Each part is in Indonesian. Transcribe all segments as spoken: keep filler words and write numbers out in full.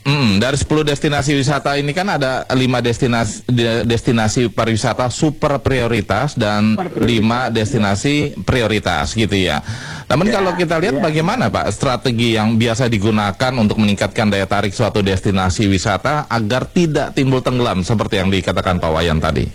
Hmm, dari sepuluh destinasi wisata ini kan ada lima destinasi destinasi pariwisata super prioritas dan lima destinasi prioritas gitu ya. Namun ya, kalau kita lihat ya. Bagaimana Pak strategi yang biasa digunakan untuk meningkatkan daya tarik suatu destinasi wisata agar tidak timbul tenggelam seperti yang dikatakan Pak Wayan tadi?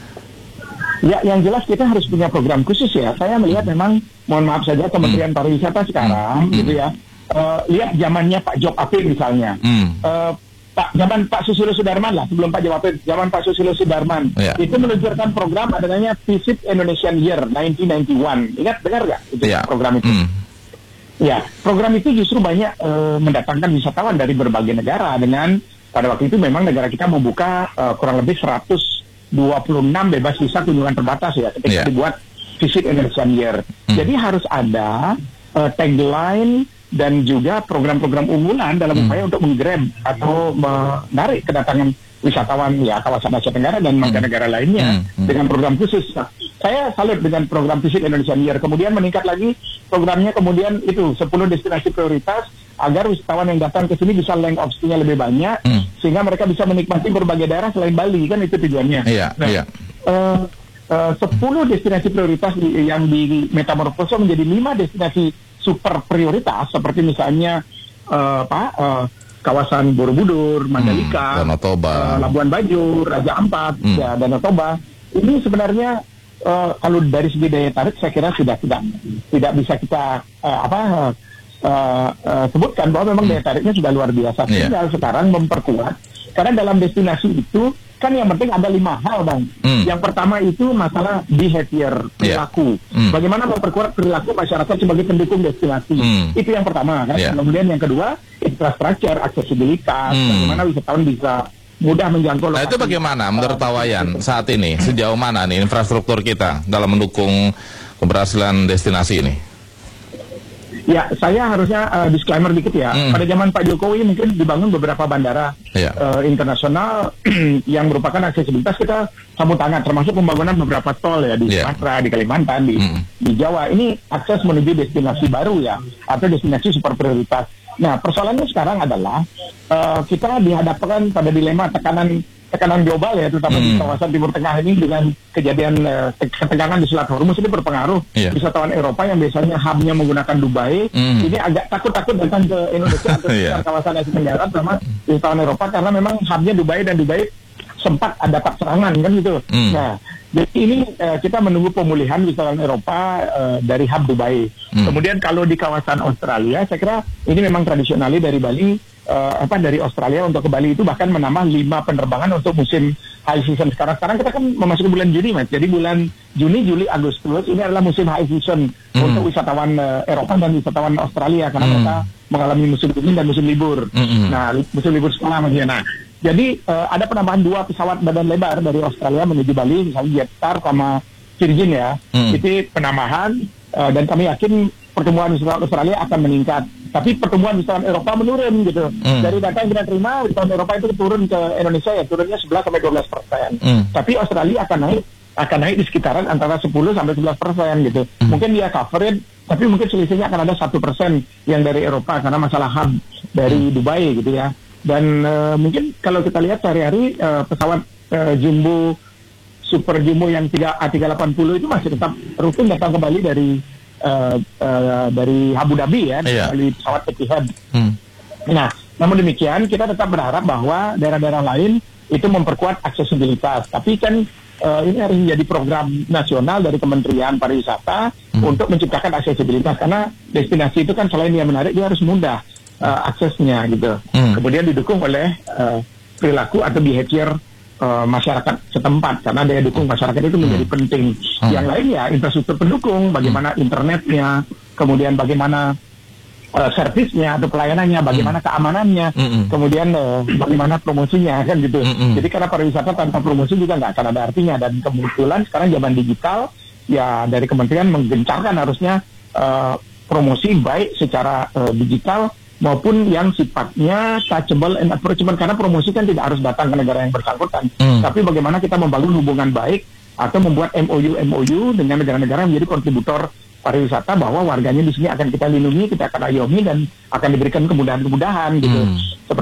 Ya, yang jelas kita harus punya program khusus ya. Saya melihat memang, mohon maaf saja, Kementerian hmm. Pariwisata sekarang hmm. gitu ya. Uh, lihat zamannya Pak Jok Apil misalnya, hmm. uh, Pak zaman Pak Susilo Sudarman lah, sebelum Pak Jok Apil, zaman Pak Susilo Sudarman, yeah. itu meluncurkan program adanya Visit Indonesian Year nineteen ninety-one. Ingat, dengar nggak itu yeah. program itu? Hmm. Ya, program itu justru banyak uh, mendatangkan wisatawan dari berbagai negara dengan pada waktu itu memang negara kita membuka uh, kurang lebih seratus dua puluh enam bebas visa kunjungan terbatas ya ketika yeah. dibuat Visit Indonesian Year. Hmm. Jadi harus ada uh, tagline dan juga program-program unggulan dalam hmm. upaya untuk menggrab atau menarik kedatangan wisatawan ya kawasan Asia Tenggara dan mancanegara hmm. lainnya hmm. dengan program khusus. Nah, saya salut dengan program Visit Indonesian Year. Kemudian meningkat lagi programnya, kemudian itu sepuluh destinasi prioritas agar wisatawan yang datang ke sini bisa length of stay-nya lebih banyak hmm. sehingga mereka bisa menikmati berbagai daerah selain Bali, kan itu tujuannya. Iya, nah, iya. Uh, uh, sepuluh destinasi prioritas di, yang di metamorfosa menjadi lima destinasi super prioritas seperti misalnya uh, apa uh, kawasan Borobudur, Mandalika, hmm, Danau Toba, uh, Labuan Bajo, Raja Ampat, hmm. ya Danau Toba. Ini sebenarnya uh, kalau dari segi daya tarik saya kira sudah tidak tidak bisa kita uh, apa uh, uh, sebutkan bahwa memang hmm. daya tariknya sudah luar biasa. Tinggal yeah. sekarang memperkuat karena dalam destinasi itu kan yang penting ada lima hal, Bang. Hmm. Yang pertama itu masalah behavior, perilaku. Yeah. Hmm. Bagaimana memperkuat perilaku masyarakat sebagai pendukung destinasi. Hmm. Itu yang pertama, kan. Yeah. Kemudian yang kedua, infrastruktur, aksesibilitas. Hmm. Bagaimana wisatawan bisa mudah menjangkau lokasi. Nah, itu bagaimana menurut Pak Wayan saat ini? Sejauh mana nih infrastruktur kita dalam mendukung keberhasilan destinasi ini? Ya, saya harusnya uh, disclaimer dikit ya. Hmm. Pada zaman Pak Jokowi mungkin dibangun beberapa bandara yeah. uh, internasional yang merupakan aksesibilitas kita sambut tangan, termasuk pembangunan beberapa tol ya di yeah. Sumatera, di Kalimantan, di, hmm. di Jawa. Ini akses menuju destinasi baru ya, atau destinasi super prioritas. Nah, persoalannya sekarang adalah uh, kita dihadapkan pada dilema tekanan tekanan global ya, terutama hmm. di kawasan Timur Tengah ini dengan kejadian uh, ketegangan di Selat Hormuz ini berpengaruh yeah. wisatawan Eropa yang biasanya hubnya menggunakan Dubai hmm. ini agak takut-takut datang ke Indonesia atau yeah. kawasan Asia Tenggara sama wisatawan Eropa karena memang hubnya Dubai dan Dubai sempat ada dapat serangan kan gitu. Hmm. Nah, jadi ini uh, kita menunggu pemulihan wisatawan Eropa uh, dari hub Dubai. Hmm. Kemudian kalau di kawasan Australia, saya kira ini memang tradisionalnya dari Bali. Uh, apa dari Australia untuk ke Bali itu bahkan menambah lima penerbangan untuk musim high season sekarang. Sekarang kita kan memasuki bulan Juni, Mas. Jadi bulan Juni, Juli, Agustus ini adalah musim high season mm. untuk wisatawan uh, Eropa dan wisatawan Australia karena mm. mereka mengalami musim dingin dan musim libur. Mm-hmm. Nah, musim libur sekolah maksudnya. Nah, jadi uh, ada penambahan dua pesawat badan lebar dari Australia menuju Bali, misalnya Jetstar sama Virgin ya. Mm. Itu penambahan uh, dan kami yakin pertumbuhan wisatawan Australia akan meningkat. Tapi pertumbuhan wisatawan Eropa menurun gitu. Mm. Dari data yang kita terima, wisatawan Eropa itu turun ke Indonesia ya turunnya sebelas sampai dua belas persen. Mm. Tapi Australia akan naik akan naik di sekitaran antara sepuluh sampai sebelas persen gitu. Mm. Mungkin dia covered, tapi mungkin selisihnya akan ada satu persen yang dari Eropa karena masalah hub dari mm. Dubai gitu ya. Dan uh, mungkin kalau kita lihat sehari-hari uh, pesawat uh, jumbo super jumbo yang A tiga delapan nol itu masih tetap rutin datang ke Bali dari Uh, uh, dari Abu Dhabi ya, yeah. dari pesawat Etihad. Hmm. Nah, namun demikian kita tetap berharap bahwa daerah-daerah lain itu memperkuat aksesibilitas. Tapi kan uh, ini harus menjadi program nasional dari Kementerian Pariwisata hmm. untuk menciptakan aksesibilitas karena destinasi itu kan selain dia menarik dia harus mudah uh, aksesnya gitu. Hmm. Kemudian didukung oleh uh, perilaku atau behavior Uh, masyarakat setempat karena daya dukung masyarakat itu menjadi hmm. penting. Hmm. Yang lain ya infrastruktur pendukung, bagaimana hmm. internetnya, kemudian bagaimana uh, servisnya atau pelayanannya, bagaimana hmm. keamanannya, hmm. kemudian uh, bagaimana promosinya kan gitu. Hmm. Jadi karena pariwisata tanpa promosi juga nggak akan ada artinya dan kebetulan sekarang zaman digital ya dari kementerian menggencarkan harusnya uh, promosi baik secara uh, digital maupun yang sifatnya touchable and approachable karena promosi kan tidak harus datang ke negara yang bersangkutan, hmm. tapi bagaimana kita membangun hubungan baik atau membuat M O U M O U dengan negara-negara yang menjadi kontributor pariwisata bahwa warganya di sini akan kita lindungi, kita akan ayomi dan akan diberikan kemudahan-kemudahan gitu. Hmm. Seperti ya tadi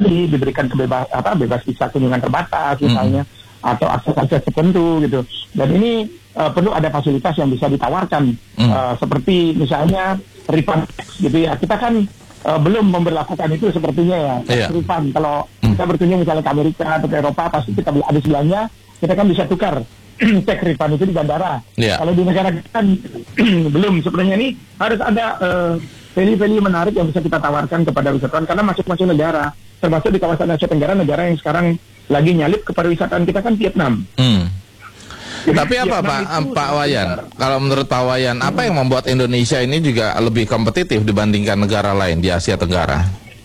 tadi diberikan kebebas apa bebas visa kunjungan terbatas misalnya, hmm. atau akses-akses tertentu gitu. Dan ini uh, perlu ada fasilitas yang bisa ditawarkan, hmm. uh, seperti misalnya refund gitu ya. Kita kan uh, belum memberlakukan itu sepertinya ya, yeah. refund. Kalau hmm. kita berkunjung misalnya ke Amerika atau ke Eropa, pasti kita ada sebelahnya, kita kan bisa tukar cek refund itu di bandara. Yeah. Kalau di negara kita kan belum. Sebenarnya ini harus ada uh, value-value menarik yang bisa kita tawarkan kepada wisatawan, karena masing-masing negara, termasuk di kawasan Asia Tenggara, negara yang sekarang lagi nyalip ke pariwisataan kita kan Vietnam. Hmm. Jadi, Tapi apa Pak Pak Wayan? Kalau menurut Pak Wayan, hmm. apa yang membuat Indonesia ini juga lebih kompetitif dibandingkan negara lain di Asia Tenggara?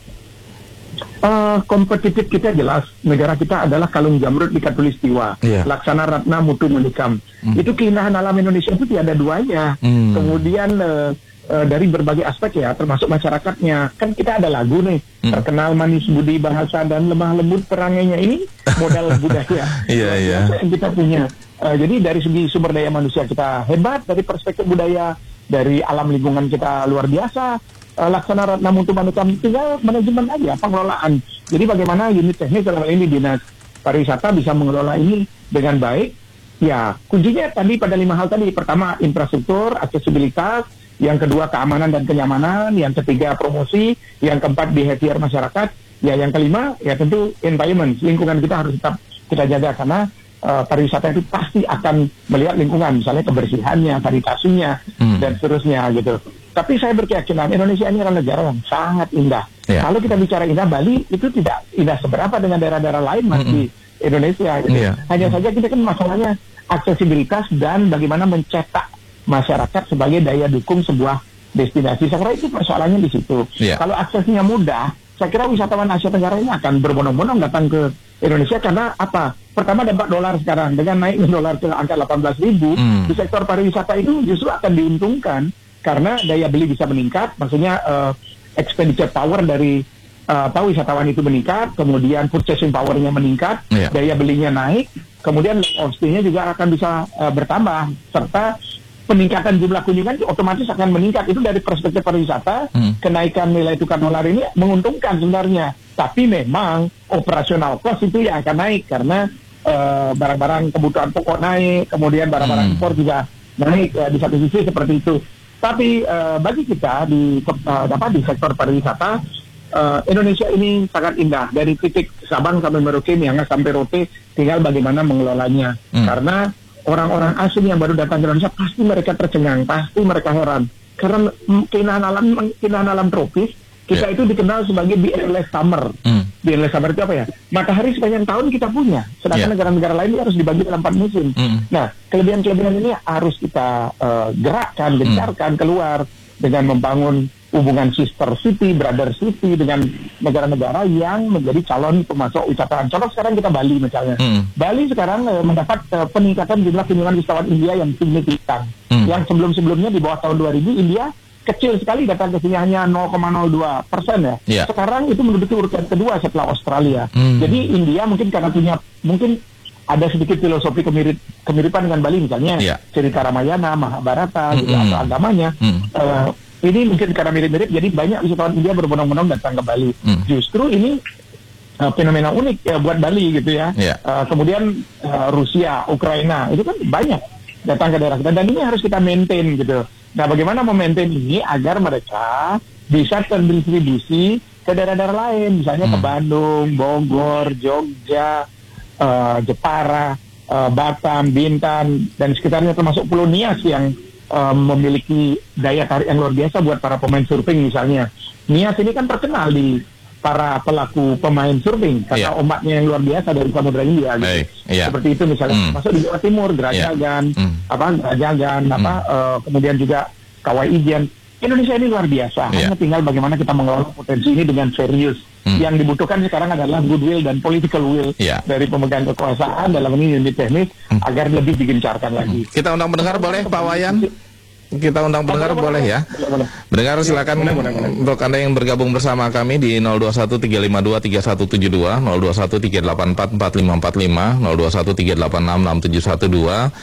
Uh, kompetitif kita jelas, negara kita adalah kalung jamrud di Katulistiwa, yeah. Laksana Ratna Mutu Manikam. Hmm. Itu keindahan alam Indonesia itu tiada duanya. Hmm. Kemudian uh, uh, dari berbagai aspek ya, termasuk masyarakatnya. Kan kita ada lagu nih, hmm. terkenal manis budi bahasa dan lemah lembut perangainya, ini modal budaya yeah, yeah. yang kita punya. Uh, jadi dari segi sumber daya manusia kita hebat, dari perspektif budaya, dari alam lingkungan kita luar biasa. Uh, Laksana Ratna Mutu Manikam, tinggal manajemen aja, pengelolaan. Jadi bagaimana unit teknis dalam ini dinas pariwisata bisa mengelola ini dengan baik. Ya, kuncinya tadi pada lima hal tadi. Pertama, infrastruktur, aksesibilitas. Yang kedua, keamanan dan kenyamanan. Yang ketiga, promosi. Yang keempat, behavior masyarakat. Ya, yang kelima, ya tentu environment. Lingkungan kita harus tetap kita jaga, karena uh, pariwisata itu pasti akan melihat lingkungan, misalnya kebersihannya, sanitasinya, hmm. dan seterusnya gitu. Tapi saya berkeyakinan Indonesia ini adalah negara yang sangat indah. Yeah. Kalau kita bicara indah, Bali itu tidak indah seberapa dengan daerah-daerah lain mas mm -hmm. di Indonesia. Gitu. Yeah. Hanya mm -hmm. saja kita kan masalahnya aksesibilitas dan bagaimana mencetak masyarakat sebagai daya dukung sebuah destinasi. Saya kira itu persoalannya di situ. Yeah. Kalau aksesnya mudah, saya kira wisatawan Asia Tenggara ini akan berbondong-bondong datang ke Indonesia, karena apa? Pertama, dampak dolar sekarang dengan naiknya dolar ke angka delapan belas ribu, mm. di sektor pariwisata itu justru akan diuntungkan. Karena daya beli bisa meningkat, maksudnya uh, expenditure power dari uh, apa, wisatawan itu meningkat, kemudian purchasing powernya meningkat, yeah. daya belinya naik, kemudian costnya juga akan bisa uh, bertambah, serta peningkatan jumlah kunjungan otomatis akan meningkat. Itu dari perspektif pariwisata, hmm. kenaikan nilai tukar dolar ini menguntungkan sebenarnya. Tapi memang operasional cost itu yang akan naik, karena barang-barang uh, kebutuhan pokok naik, kemudian barang-barang hmm. impor juga naik, uh, di satu sisi seperti itu. Tapi uh, bagi kita di uh, apa di sektor pariwisata, uh, Indonesia ini sangat indah, dari titik Sabang sampai Merauke, Miangas sampai Rote, tinggal bagaimana mengelolanya. Hmm. Karena orang-orang asing yang baru datang ke Indonesia pasti mereka tercengang, pasti mereka heran, karena keindahan alam, keindahan alam tropis kita yeah. itu dikenal sebagai the endless summer. Hmm. The endless summer itu apa ya? Matahari sepanjang tahun kita punya, sedangkan yeah. negara-negara lain harus dibagi dalam empat musim. Hmm. Nah, kelebihan-kelebihan ini harus kita uh, gerakkan, gencarkan hmm. keluar dengan membangun hubungan sister city, brother city dengan negara-negara yang menjadi calon pemasok wisatawan. Contoh sekarang kita Bali misalnya. Hmm. Bali sekarang uh, mendapat uh, peningkatan jumlah kunjungan wisatawan India yang signifikan. Hmm. Yang sebelum-sebelumnya di bawah tahun dua ribu India kecil sekali, datang ke sini hanya nol koma nol dua persen ya. Yeah. Sekarang itu menduduki urutan kedua setelah Australia. Hmm. Jadi India mungkin karena punya, mungkin ada sedikit filosofi kemirip, kemiripan dengan Bali misalnya. Yeah. Cerita Ramayana, Mahabharata, hmm. gitu, atau agamanya. Hmm. Uh, ini mungkin karena mirip-mirip, jadi banyak wisatawan India berbondong-bondong datang ke Bali. Hmm. Justru ini uh, fenomena unik ya buat Bali gitu ya. Yeah. Uh, kemudian uh, Rusia, Ukraina, itu kan banyak datang ke daerah kita. Dan ini harus kita maintain gitu. Nah, bagaimana memaintain ini agar mereka bisa terdistribusi ke daerah-daerah lain, misalnya hmm. ke Bandung, Bogor, Jogja, uh, Jepara, uh, Batam, Bintan, dan sekitarnya, termasuk Pulau Nias yang uh, memiliki daya tarik yang luar biasa buat para pemain surfing misalnya. Nias ini kan terkenal di para pelaku pemain surfing karena yeah. ombaknya yang luar biasa dari Samudra India gitu. Hey, yeah. Seperti itu misalnya, mm. masuk di Jawa Timur, Gerajagan, yeah. mm. apa Gerajagan, mm. apa uh, kemudian juga Kawai Ijen. Indonesia ini luar biasa. Yeah. Hanya tinggal bagaimana kita mengelola potensi ini dengan serius. Mm. Yang dibutuhkan sekarang adalah goodwill dan political will yeah. dari pemegang kekuasaan dalam ini unit teknis mm. agar lebih digencarkan lagi. Kita undang pendengar boleh, Pak Wayan? Kita undang pendengar boleh ya. Mendengar silakan untuk Anda yang bergabung bersama kami di nol dua satu tiga lima dua tiga satu tujuh dua, nol dua satu tiga delapan empat empat lima empat lima, nol dua satu tiga delapan enam enam tujuh satu dua,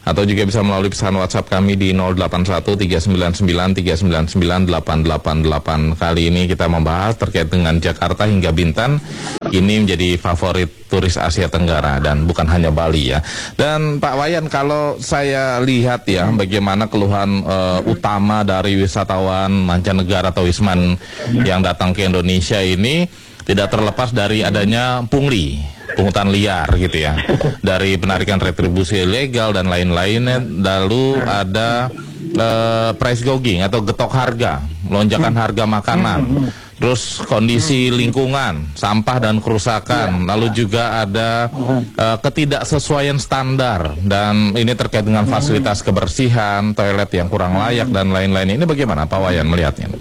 atau juga bisa melalui pesan WhatsApp kami di nol delapan satu tiga sembilan sembilan tiga sembilan sembilan delapan delapan delapan. Kali ini kita membahas terkait dengan Jakarta hingga Bintan. Ini menjadi favorit turis Asia Tenggara dan bukan hanya Bali ya. Dan Pak Wayan, kalau saya lihat ya bagaimana keluhan uh, utama dari wisatawan mancanegara atau wisman yang datang ke Indonesia ini tidak terlepas dari adanya pungli, pungutan liar gitu ya, dari penarikan retribusi ilegal dan lain-lainnya. Lalu ada uh, price gouging atau getok harga, lonjakan harga makanan, terus kondisi lingkungan, sampah dan kerusakan, lalu juga ada uh, ketidaksesuaian standar, dan ini terkait dengan fasilitas kebersihan, toilet yang kurang layak dan lain-lain. Ini bagaimana Pak Wayan melihatnya?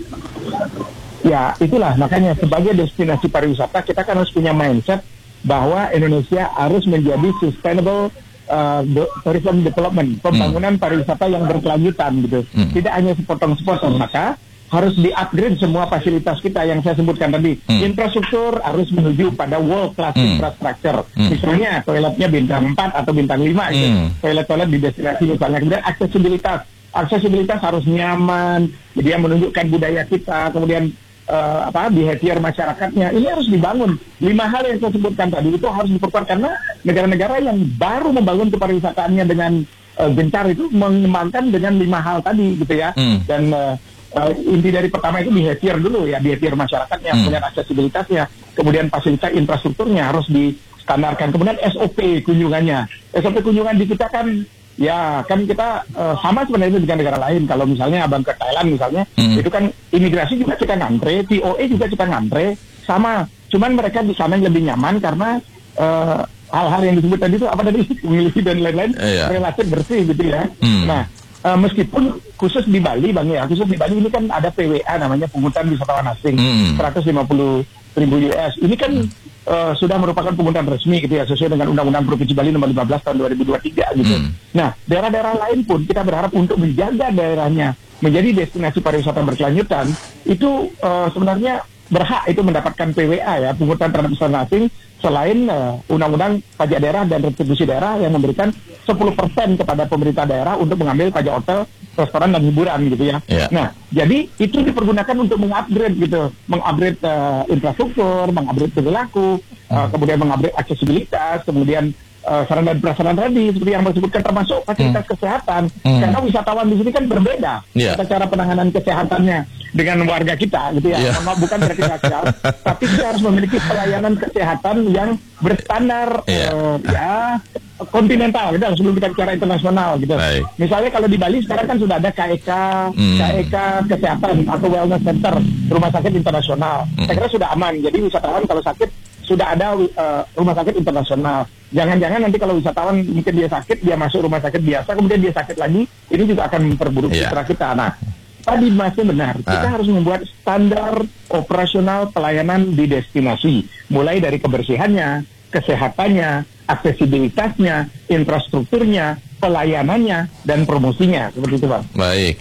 Ya, itulah makanya sebagai destinasi pariwisata kita kan harus punya mindset bahwa Indonesia harus menjadi sustainable uh, tourism development, pembangunan hmm. pariwisata yang berkelanjutan gitu. Hmm. Tidak hanya sepotong-sepotong, maka harus di-upgrade semua fasilitas kita yang saya sebutkan tadi. Hmm. Infrastruktur harus menuju pada world class hmm. infrastructure. Hmm. Misalnya toiletnya bintang empat atau bintang lima gitu. Hmm. Toilet-toilet di destinasi misalnya. Kemudian aksesibilitas. Aksesibilitas harus nyaman, dia menunjukkan budaya kita, kemudian Uh, apa behavior masyarakatnya ini harus dibangun. Lima hal yang saya sebutkan tadi itu harus diperkuat karena negara-negara yang baru membangun keparisataannya dengan uh, gencar itu mengembangkan dengan lima hal tadi gitu ya. Hmm. Dan uh, uh, inti dari pertama itu behavior dulu ya, behavior masyarakatnya, hmm. kemudian aksesibilitasnya, kemudian fasilitas infrastrukturnya harus distandarkan, kemudian S O P kunjungannya. S O P kunjungan di kita kan ya kan kita uh, sama sebenarnya dengan negara lain. Kalau misalnya abang ke Thailand misalnya, hmm. itu kan imigrasi juga kita ngantre, T O A juga kita ngantre, sama. Cuman mereka di sana lebih nyaman karena uh, hal-hal yang disebut tadi itu apa tadi, humility dan lain-lain, yeah. relatif bersih gitu ya. Hmm. Nah, uh, meskipun khusus di Bali bang ya, khusus di Bali ini kan ada P W A namanya pungutan wisatawan asing, hmm. seratus lima puluh ribu U S. Ini kan hmm. Uh, sudah merupakan pungutan resmi gitu ya, sesuai dengan Undang-Undang Provinsi Bali nomor lima belas tahun dua ribu dua puluh tiga gitu. Hmm. Nah, daerah-daerah lain pun kita berharap untuk menjaga daerahnya menjadi destinasi pariwisata berkelanjutan, itu uh, sebenarnya berhak itu mendapatkan P W A ya, pungutan terhadap wisatawan asing, selain uh, Undang-Undang Pajak Daerah dan Retribusi Daerah yang memberikan sepuluh persen kepada pemerintah daerah untuk mengambil pajak hotel, restoran dan hiburan gitu ya. Yeah. Nah, jadi itu dipergunakan untuk mengupgrade gitu, mengupgrade uh, infrastruktur, mengupgrade perilaku, hmm. uh, kemudian mengupgrade aksesibilitas, kemudian uh, sarana dan prasarana tadi seperti yang disebutkan, termasuk fasilitas hmm. kesehatan. Hmm. Karena wisatawan di sini kan berbeda yeah. cara penanganan kesehatannya dengan warga kita gitu ya. Yeah. Bukan berarti rasial, tapi kita harus memiliki pelayanan kesehatan yang berstandar yeah. uh, ya kontinental gitu, sebelum kita bicara internasional gitu. Baik. Misalnya kalau di Bali sekarang kan sudah ada K E K, hmm. K E K Kesehatan atau Wellness Center, rumah sakit internasional. Hmm. Saya kira sudah aman. Jadi wisatawan kalau sakit sudah ada uh, rumah sakit internasional. Jangan-jangan nanti kalau wisatawan mungkin dia sakit, dia masuk rumah sakit biasa, kemudian dia sakit lagi, ini juga akan memperburuk yeah. citra kita. Nah, tadi masih benar, kita ah. harus membuat standar operasional pelayanan di destinasi, mulai dari kebersihannya, kesehatannya, aksesibilitasnya, infrastrukturnya, pelayanannya, dan promosinya, seperti itu Pak. Baik.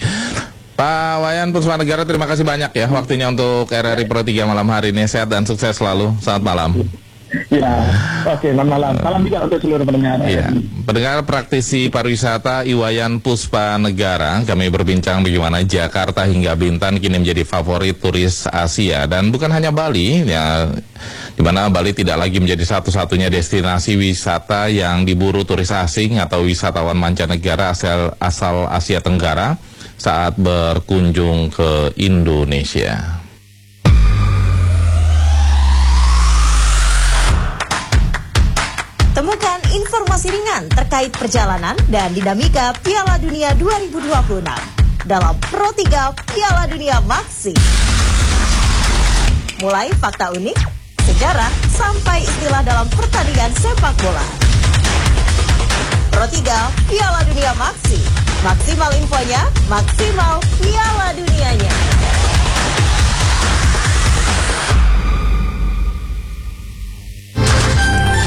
Pak Wayan Puspanegara, terima kasih banyak ya waktunya untuk R R I Pro tiga malam hari ini. Sehat dan sukses selalu. Selamat malam. Ya, oke, selamat malam. Salam juga untuk seluruh pendengar. Ya, pendengar praktisi pariwisata Iwayan Puspanegara, kami berbincang bagaimana Jakarta hingga Bintan kini menjadi favorit turis Asia, dan bukan hanya Bali, ya, di mana Bali tidak lagi menjadi satu-satunya destinasi wisata yang diburu turis asing atau wisatawan mancanegara asal asal Asia Tenggara saat berkunjung ke Indonesia. Temukan informasi ringan terkait perjalanan dan dinamika Piala Dunia dua ribu dua puluh enam dalam Pro tiga Piala Dunia Maxi. Mulai fakta unik, sejarah, sampai istilah dalam pertandingan sepak bola. Pro tiga Piala Dunia Maxi. Maksimal infonya, maksimal Piala Dunianya.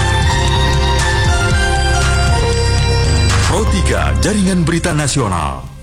Pro tiga Jaringan Berita Nasional.